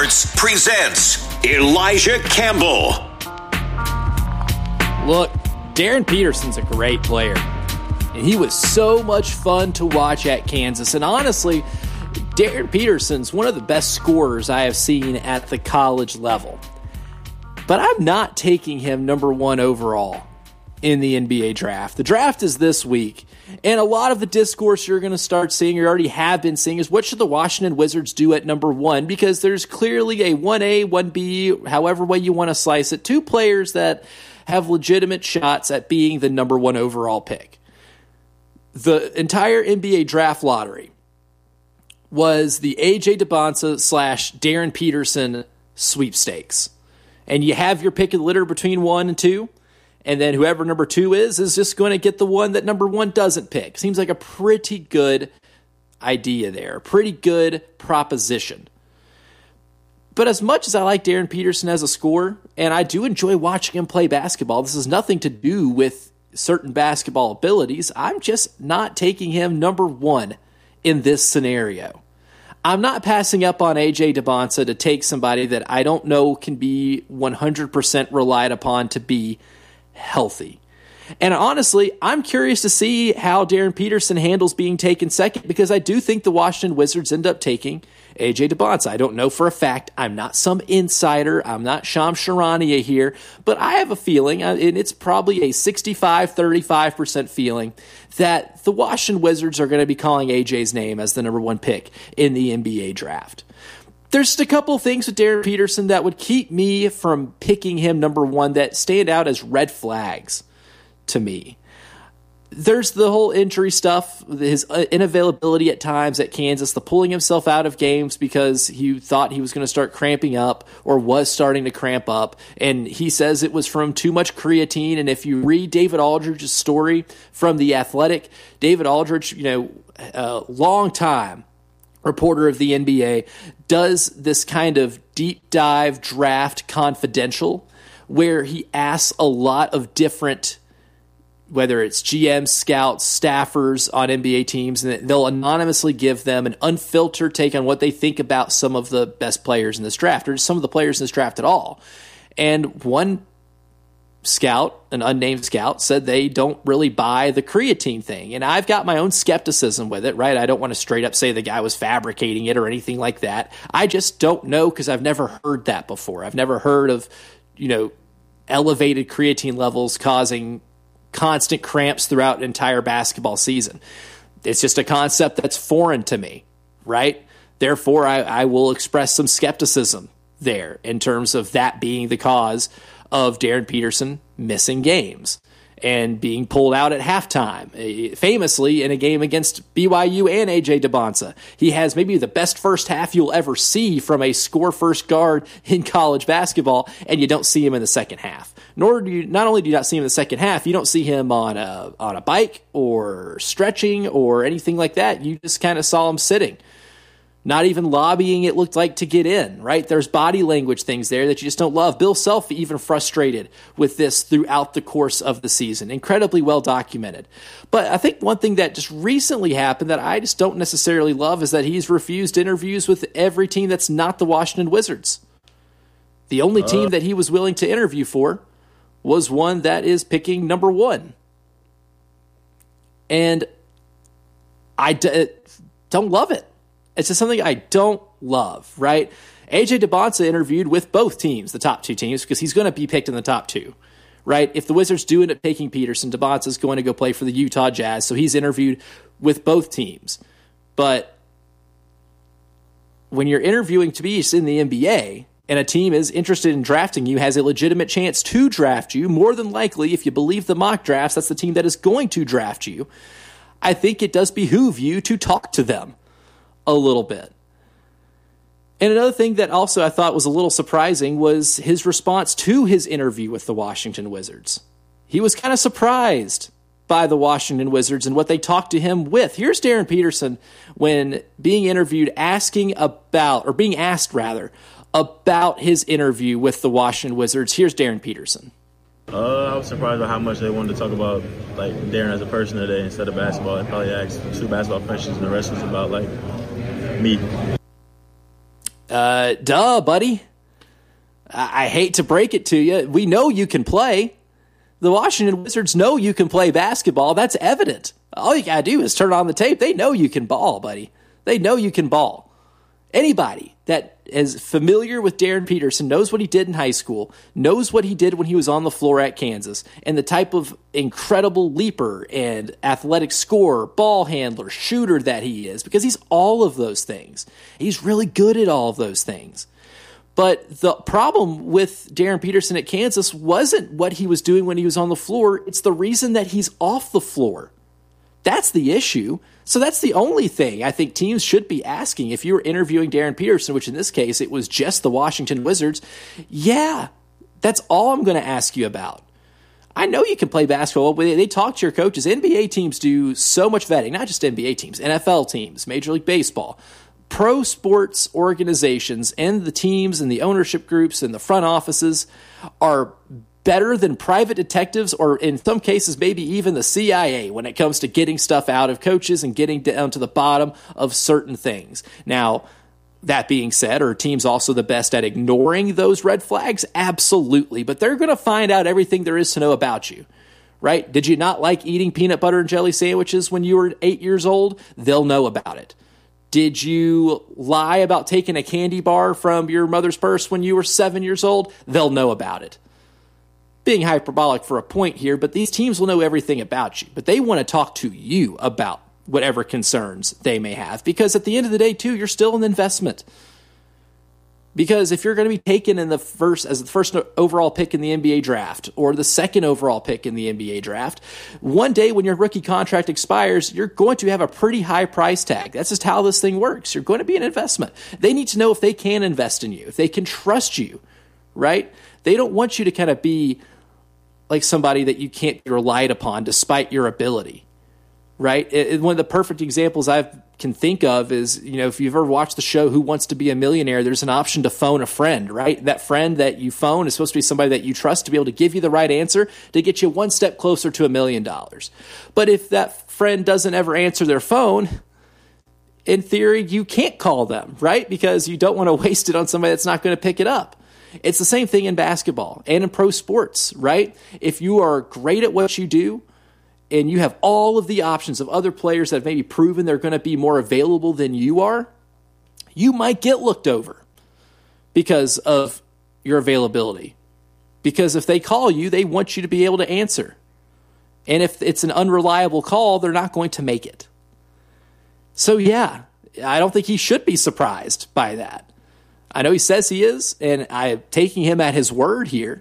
Sports presents Elijah Campbell. Look, Darren Peterson's a great player, and he was so much fun to watch at Kansas. And honestly, Darren Peterson's one of the best scorers I have seen at the college level. But I'm not taking him number one overall in the NBA draft. The draft is this week, and a lot of the discourse you're going to start seeing, or already have been seeing, is what should the Washington Wizards do at number one? Because there's clearly a 1A, 1B, however way you want to slice it, two players that have legitimate shots at being the number one overall pick. The entire NBA draft lottery was the A.J. Dybantsa / Darren Peterson sweepstakes. And you have your pick of the litter between 1 and 2, and then whoever number 2 is just going to get the one that number 1 doesn't pick. Seems like a pretty good idea there, pretty good proposition. But as much as I like Darren Peterson as a scorer, and I do enjoy watching him play basketball, this has nothing to do with certain basketball abilities. I'm just not taking him number 1 in this scenario. I'm not passing up on A.J. Dybantsa to take somebody that I don't know can be 100% relied upon to be healthy. And honestly, I'm curious to see how Darren Peterson handles being taken second, because I do think the Washington Wizards end up taking A.J. Dybantsa. I don't know for a fact. I'm not some insider. I'm not Shams Charania here, but I have a feeling, and it's probably a 65-35% feeling, that the Washington Wizards are going to be calling A.J.'s name as the number 1 pick in the NBA draft. There's just a couple of things with Darren Peterson that would keep me from picking him number 1 that stand out as red flags to me. There's the whole injury stuff, his inavailability at times at Kansas, the pulling himself out of games because he thought he was going to start cramping up or was starting to cramp up. And he says it was from too much creatine. And if you read David Aldridge's story from The Athletic, David Aldridge, a long time reporter of the NBA, does this kind of deep dive draft confidential where he asks a lot of different, whether it's GMs, scouts, staffers on NBA teams, and they'll anonymously give them an unfiltered take on what they think about some of the best players in this draft, or some of the players in this draft at all. And one scout, an unnamed scout, said they don't really buy the creatine thing. And I've got my own skepticism with it, right? I don't want to straight up say the guy was fabricating it or anything like that. I just don't know, because I've never heard that before. I've never heard of, elevated creatine levels causing constant cramps throughout an entire basketball season. It's just a concept that's foreign to me, right? Therefore, I will express some skepticism there in terms of that being the cause of Darren Peterson missing games and being pulled out at halftime. Famously, in a game against BYU and A.J. Dybantsa, he has maybe the best first half you'll ever see from a score-first guard in college basketball, and you don't see him in the second half. Not only do you not see him in the second half, you don't see him on a bike or stretching or anything like that. You just kind of saw him sitting. Not even lobbying, it looked like, to get in, right? There's body language things there that you just don't love. Bill Self even frustrated with this throughout the course of the season. Incredibly well documented. But I think one thing that just recently happened that I just don't necessarily love is that he's refused interviews with every team that's not the Washington Wizards. The only team that he was willing to interview for was one that is picking number 1. And I don't love it. It's just something I don't love, right? A.J. Dybantsa interviewed with both teams, the top 2 teams, because he's going to be picked in the top 2, right? If the Wizards do end up taking Peterson, Dybantsa is going to go play for the Utah Jazz, so he's interviewed with both teams. But when you're interviewing to be in the NBA, and a team is interested in drafting you, has a legitimate chance to draft you, more than likely, if you believe the mock drafts, that's the team that is going to draft you, I think it does behoove you to talk to them a little bit. And another thing that also I thought was a little surprising was his response to his interview with the Washington Wizards. He was kind of surprised by the Washington Wizards and what they talked to him with. Here's Darren Peterson when being interviewed, being asked about his interview with the Washington Wizards. Here's Darren Peterson. I was surprised by how much they wanted to talk about Darren as a person today instead of basketball. They probably asked 2 basketball questions and the rest was about me. Duh, buddy. I hate to break it to you. We know you can play. The Washington Wizards know you can play basketball. That's evident. All you got to do is turn on the tape. They know you can ball, buddy. They know you can ball. Anybody that is familiar with Darren Peterson knows what he did in high school, knows what he did when he was on the floor at Kansas, and the type of incredible leaper and athletic scorer, ball handler, shooter that he is, because he's all of those things. He's really good at all of those things. But the problem with Darren Peterson at Kansas wasn't what he was doing when he was on the floor. It's the reason that he's off the floor. That's the issue. So that's the only thing I think teams should be asking. If you were interviewing Darren Peterson, which in this case it was just the Washington Wizards, yeah, that's all I'm going to ask you about. I know you can play basketball, but they talk to your coaches. NBA teams do so much vetting, not just NBA teams, NFL teams, Major League Baseball. Pro sports organizations and the teams and the ownership groups and the front offices are better than private detectives, or in some cases maybe even the CIA, when it comes to getting stuff out of coaches and getting down to the bottom of certain things. Now, that being said, are teams also the best at ignoring those red flags? Absolutely. But they're going to find out everything there is to know about you, right? Did you not like eating peanut butter and jelly sandwiches when you were 8 years old? They'll know about it. Did you lie about taking a candy bar from your mother's purse when you were 7 years old? They'll know about it. Being hyperbolic for a point here, but these teams will know everything about you. But they want to talk to you about whatever concerns they may have. Because at the end of the day, too, you're still an investment. Because if you're going to be taken as the first overall pick in the NBA draft, or the second overall pick in the NBA draft, one day when your rookie contract expires, you're going to have a pretty high price tag. That's just how this thing works. You're going to be an investment. They need to know if they can invest in you, if they can trust you, right? They don't want you to kind of be like somebody that you can't be relied upon despite your ability, right? One of the perfect examples I can think of is, if you've ever watched the show Who Wants to Be a Millionaire, there's an option to phone a friend, right? That friend that you phone is supposed to be somebody that you trust to be able to give you the right answer to get you one step closer to $1 million. But if that friend doesn't ever answer their phone, in theory, you can't call them, right? Because you don't want to waste it on somebody that's not going to pick it up. It's the same thing in basketball and in pro sports, right? If you are great at what you do and you have all of the options of other players that have maybe proven they're going to be more available than you are, you might get looked over because of your availability. Because if they call you, they want you to be able to answer. And if it's an unreliable call, they're not going to make it. So yeah, I don't think he should be surprised by that. I know he says he is, and I'm taking him at his word here.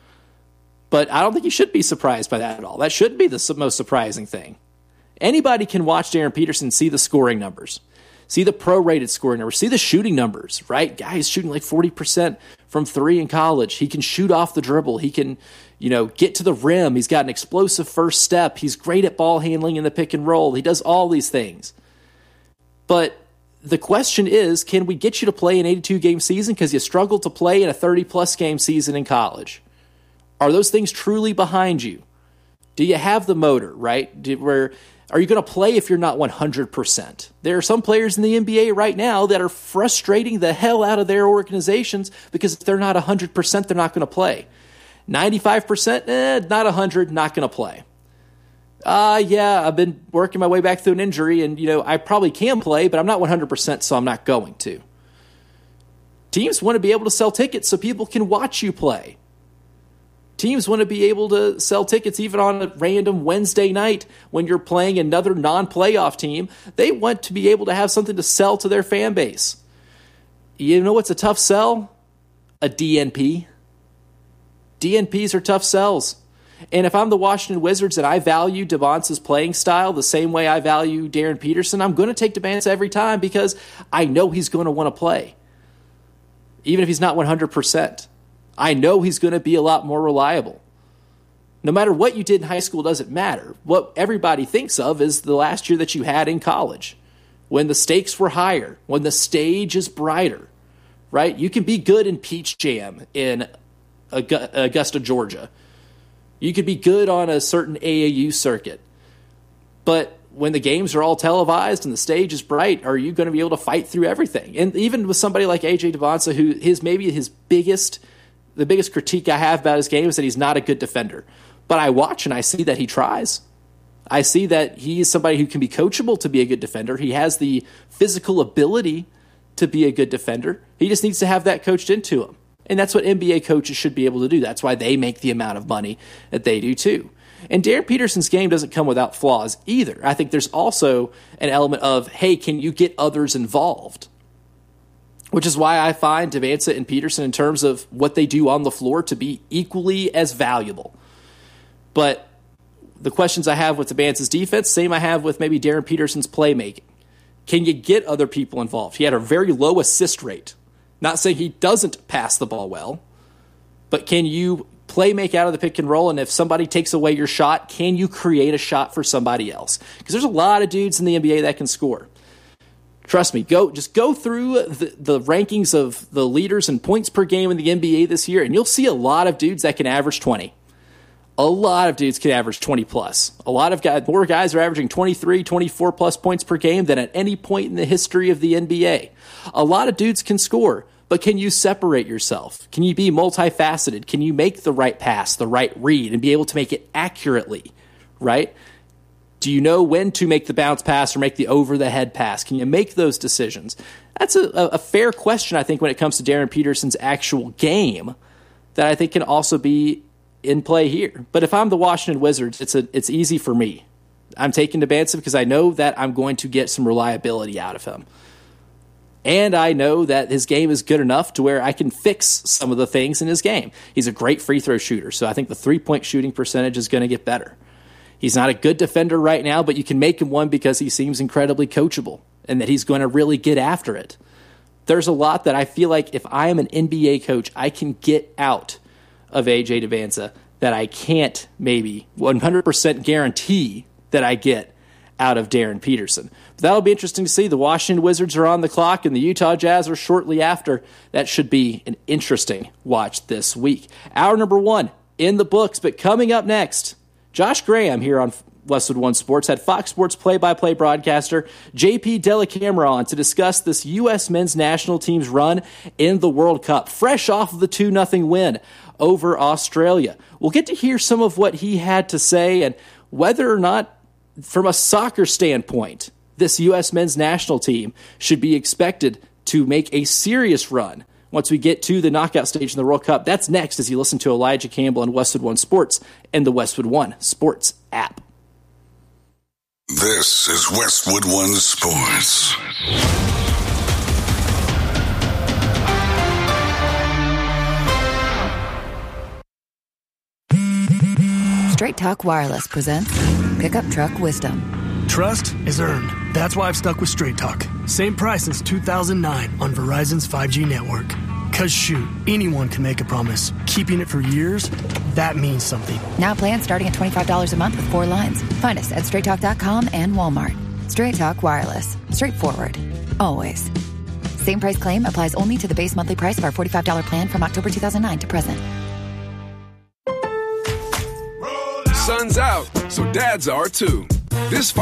But I don't think he should be surprised by that at all. That shouldn't be the most surprising thing. Anybody can watch Darren Peterson, see the scoring numbers, see the pro-rated scoring numbers, see the shooting numbers, right? Guy's shooting like 40% from three in college. He can shoot off the dribble. He can, get to the rim. He's got an explosive first step. He's great at ball handling in the pick and roll. He does all these things. But the question is, can we get you to play an 82-game season because you struggled to play in a 30-plus game season in college? Are those things truly behind you? Do you have the motor, right? Are you going to play if you're not 100%? There are some players in the NBA right now that are frustrating the hell out of their organizations because if they're not 100%, they're not going to play. 95%, not 100, not going to play. Yeah, I've been working my way back through an injury, and, I probably can play, but I'm not 100%, so I'm not going to. Teams want to be able to sell tickets so people can watch you play. Teams want to be able to sell tickets even on a random Wednesday night when you're playing another non-playoff team. They want to be able to have something to sell to their fan base. You know what's a tough sell? A DNP. DNPs are tough sells. And if I'm the Washington Wizards and I value Debonce's playing style the same way I value Darren Peterson, I'm going to take Debonce every time because I know he's going to want to play. Even if he's not 100%. I know he's going to be a lot more reliable. No matter what you did in high school doesn't matter. What everybody thinks of is the last year that you had in college, when the stakes were higher, when the stage is brighter, right? You can be good in Peach Jam in Augusta, Georgia. You could be good on a certain AAU circuit. But when the games are all televised and the stage is bright, are you going to be able to fight through everything? And even with somebody like AJ Devonta, who the biggest critique I have about his game is that he's not a good defender. But I watch and I see that he tries. I see that he is somebody who can be coachable to be a good defender. He has the physical ability to be a good defender. He just needs to have that coached into him. And that's what NBA coaches should be able to do. That's why they make the amount of money that they do too. And Darren Peterson's game doesn't come without flaws either. I think there's also an element of, hey, can you get others involved? Which is why I find Devonta and Peterson, in terms of what they do on the floor, to be equally as valuable. But the questions I have with Devonta's defense, same I have with maybe Darren Peterson's playmaking. Can you get other people involved? He had a very low assist rate. Not saying he doesn't pass the ball well, but can you play make out of the pick and roll? And if somebody takes away your shot, can you create a shot for somebody else? Because there's a lot of dudes in the NBA that can score. Trust me, go through the rankings of the leaders in points per game in the NBA this year, and you'll see a lot of dudes that can average 20. A lot of dudes can average 20 plus. A lot of guys, more guys are averaging 23, 24 plus points per game than at any point in the history of the NBA. A lot of dudes can score, but can you separate yourself? Can you be multifaceted? Can you make the right pass, the right read, and be able to make it accurately, right? Do you know when to make the bounce pass or make the over-the-head pass? Can you make those decisions? That's a fair question, I think, when it comes to Darren Peterson's actual game that I think can also be in play here. But if I'm the Washington Wizards, it's easy for me. I'm taking Devonta because I know that I'm going to get some reliability out of him. And I know that his game is good enough to where I can fix some of the things in his game. He's a great free throw shooter, so I think the three-point shooting percentage is going to get better. He's not a good defender right now, but you can make him one because he seems incredibly coachable and that he's going to really get after it. There's a lot that I feel like if I am an NBA coach, I can get out of AJ Devonta that I can't maybe 100% guarantee that I get out of Darren Peterson. But that'll be interesting to see. The Washington Wizards are on the clock and the Utah Jazz are shortly after. That should be an interesting watch this week. Hour number 1 in the books, but coming up next, Josh Graham here on Westwood One Sports had Fox Sports play-by-play broadcaster JP Dellacamera on to discuss this U.S. men's national team's run in the World Cup, fresh off of the 2-0 win over Australia. We'll get to hear some of what he had to say and whether or not, from a soccer standpoint, this U.S. men's national team should be expected to make a serious run once we get to the knockout stage in the World Cup. That's next as you listen to Elijah Campbell on Westwood One Sports and the Westwood One Sports app. This is Westwood One Sports. Straight Talk Wireless presents Pickup Truck Wisdom. Trust is earned. That's why I've stuck with Straight Talk. Same price since 2009 on Verizon's 5G network. Cause shoot, anyone can make a promise. Keeping it for years, that means something. Now plans starting at $25 a month with 4 lines. Find us at straighttalk.com and Walmart. Straight Talk Wireless. Straightforward. Always. Same price claim applies only to the base monthly price of our $45 plan from October 2009 to present. Sun's out, so dads are too. This